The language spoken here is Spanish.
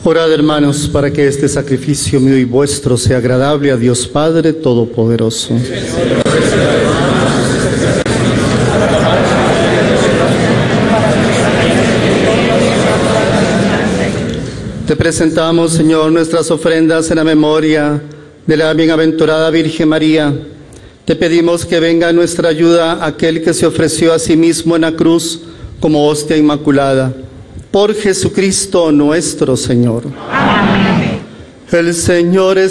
Orad, hermanos, para que este sacrificio mío y vuestro sea agradable a Dios Padre Todopoderoso. Te presentamos, Señor, nuestras ofrendas en la memoria de la bienaventurada Virgen María. Te pedimos que venga a nuestra ayuda aquel que se ofreció a sí mismo en la cruz como hostia inmaculada. Por Jesucristo nuestro Señor. Amén. El Señor es